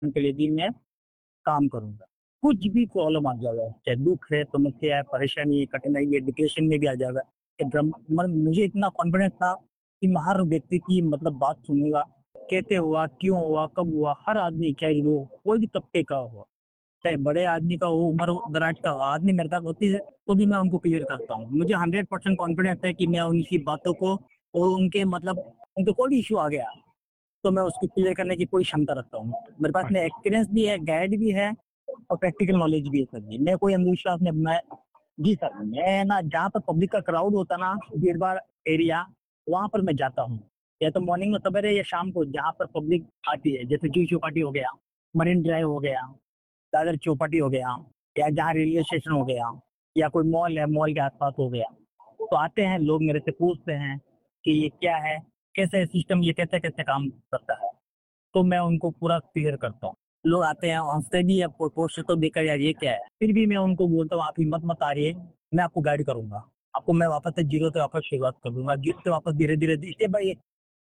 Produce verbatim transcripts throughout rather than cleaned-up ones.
उनके लिए भी मैं काम करूँगा। कुछ भी प्रॉब्लम आ जाएगा, चाहे दुःख है, समस्या है, परेशानी है, कठिनाई है, डिप्रेशन में भी आ जाएगा। कि ड्रम मतलब मुझे इतना कॉन्फिडेंस था कि मैं हर व्यक्ति की मतलब बात सुनूँगा। कैसे हुआ, क्यों हुआ, कब हुआ, हर आदमी चाहे वो कोई भी तबके का हो, चाहे बड़े आदमी का हो, उम्र-दराज का हो, आदमी मेरे पास होती है, तो भी मैं उनको क्लियर करता हूँ। मुझे हंड्रेड परसेंट कॉन्फिडेंस है कि मैं उनकी बातों को और उनके मतलब उनको कोई भी इश्यू आ गया, तो मैं उसको क्लियर करने की पूरी क्षमता रखता हूँ। मेरे पास में एक्सपीरियंस भी है, गाइड भी है और प्रैक्टिकल नॉलेज भी है सर जी। मैं कोई अंधविश्वास नहीं मैं जी सर, मैं ना जहाँ पर पब्लिक का क्राउड होता ना, भीड़-भाड़ एरिया, वहाँ पर मैं जाता हूँ। या तो मॉर्निंग में सवेरे या शाम को जहाँ पर पब्लिक आती है, जैसे जुहू चौपाटी हो गया, मरीन ड्राइव हो गया, दादर चौपाटी हो गया या जहाँ रेलवे स्टेशन हो गया या कोई मॉल है, मॉल के आस-पास हो गया। तो आते हैं लोग मेरे से पूछते हैं कि ये क्या है? कैसे सिस्टम ये कैसे-कैसे काम करता है? तो मैं उनको पूरा क्लियर करता हूँ। लोग आते हैं हँसते भी हैं पो पोस्टर तो देखकर यार ये क्या है? फिर भी मैं उनको बोलता हूँ आप हिम्मत मत हारिए, मैं आपको गाइड करूँगा। आपको मैं वापस से ज़ीरो से वापस शुरुआत कर दूँगा। ज़ीरो से वापस धीरे-धीरे स्टेप बाय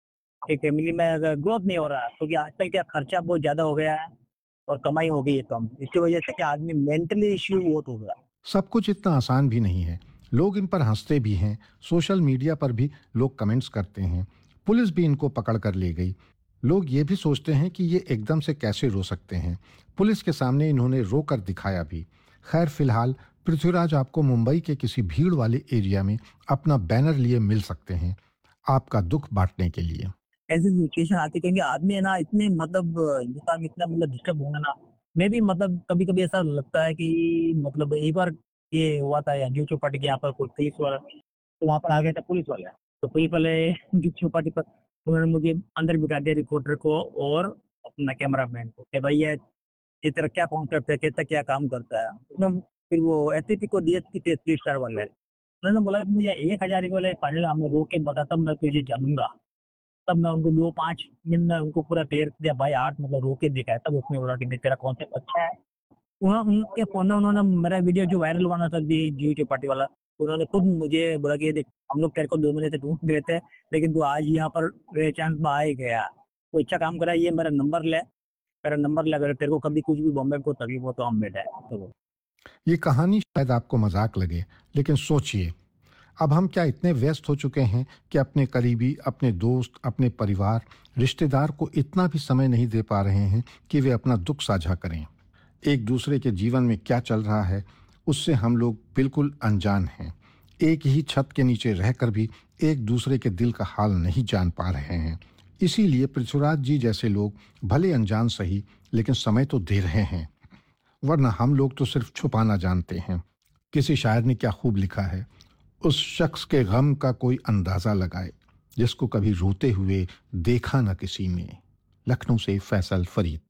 एक फैमिली में अगर ग्रोथ नहीं हो रहा है, क्योंकि आजकल क्या खर्चा बहुत ज़्यादा हो गया है और कमाई हो गई है कम। इसकी वजह से क्या आदमी मेंटली इश्यू बहुत हो गया। सब कुछ इतना आसान भी नहीं है। लोग इन पर हंसते भी हैं, सोशल मीडिया पर भी लोग कमेंट्स करते हैं। पुलिस भी इनको पकड़ कर ले गई। लोग ये भी सोचते हैं कि ये एकदम से कैसे रो सकते हैं। पुलिस के सामने इन्होंने रो कर दिखाया भी। खैर फिलहाल पृथ्वीराज आपको मुंबई के किसी भीड़ वाले एरिया में अपना बैनर लिए मिल सकते हैं, आपका दुख बांटने के लिए। ऐसी सिचुएशन आती है क्योंकि आदमी है ना इतने मतलब इंसान इतना मतलब डिस्टर्ब होगा ना, मैं भी मतलब कभी-कभी ऐसा लगता है कि मतलब एक बार ये हुआ था एनजीओ चौपाटी के यहाँ पर कोई पुलिस वाला, तो वहाँ पर आ गया था पुलिस वाला। तो पुलिस वाले एनजीओ चौपाटी पर उन्होंने मुझे अंदर बिठा दिया रिपोर्टर को और अपना कैमरामैन को कि भई ये ये तेरा क्या कॉन्सेप्ट है, कैसा क्या काम करता है? उसमें फिर वो एसएसपी को डीएसपी थे थ्री स्टार वाले। उन्होंने बोला कि मुझे एक हज़ार ही बोले पहले हमें रोक के बता तब मैं तुझे जानूँगा। तब मैं उनको दो पाँच दिन में उनको पूरा क्लियर किया भाई आठ मतलब रो के दिखाया तब उसने बोला कि नहीं तेरा कॉन्सेप्ट अच्छा है। उन्हों उनके फ़ोन में उन्होंने मेरा वीडियो जो वायरल हुआ ना था जी जियो चौपाटी वाला, उन्होंने खुद मुझे बोला कि ये देख हम लोग तेरे को दो महीने से ढूँढ रहे थे, लेकिन तू आज यहाँ पर बाय चांस में आ ही गया। कोई अच्छा काम करा ये मेरा नंबर ले, मेरा नंबर ले अगर तेरे को कभी कुछ भी बॉम्बे को तकलीफ हो तो हम बैठे हैं। तो ये कहानी शायद आपको मजाक लगे, लेकिन सोचिए, अब हम क्या इतने व्यस्त हो चुके हैं कि अपने करीबी, अपने दोस्त, अपने परिवार, रिश्तेदार को इतना भी समय नहीं दे पा रहे हैं कि वे अपना दुख साझा करें। एक दूसरे के जीवन में क्या चल रहा है, उससे हम लोग बिल्कुल अनजान हैं। एक ही छत के नीचे रहकर भी एक दूसरे के दिल का हाल नहीं जान पा रहे हैं। इसीलिए पृथ्वीराज जी जैसे लोग भले अनजान सही, लेकिन समय तो दे रहे हैं। वरना हम लोग तो सिर्फ छुपाना जानते हैं। किसी शायर ने क्या खूब लिखा है, उस शख्स के गम का कोई अंदाजा लगाए जिसको कभी रोते हुए देखा न किसी ने। लखनऊ से फैसल फरीद।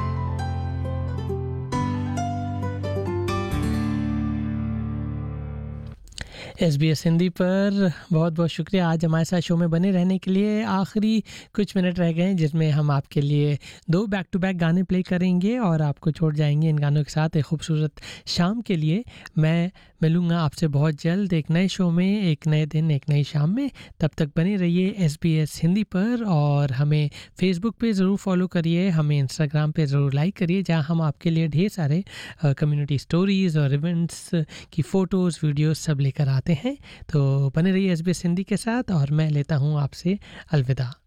एसबीएस हिंदी पर बहुत-बहुत शुक्रिया आज हमारे साथ शो में बने रहने के लिए। आखिरी कुछ मिनट रह गए हैं जिसमें हम आपके लिए दो बैक टू बैक गाने प्ले करेंगे और आपको छोड़ जाएँगे इन गानों के साथ एक खूबसूरत शाम के लिए। मैं मिलूँगा आपसे बहुत जल्द एक नए शो में, एक नए दिन, एक नई शाम में। तब तक बने रहिए एसबीएस हिंदी पर और हमें फ़ेसबुक पे ज़रूर फ़ॉलो करिए, हमें इंस्टाग्राम पे ज़रूर लाइक करिए जहाँ हम आपके लिए ढेर सारे अ, कम्युनिटी स्टोरीज़ और इवेंट्स की फ़ोटोज़, वीडियोज़ सब लेकर आते हैं। तो बने रहिए एसबीएस हिंदी के साथ और मैं लेता हूँ आपसे अलविदा।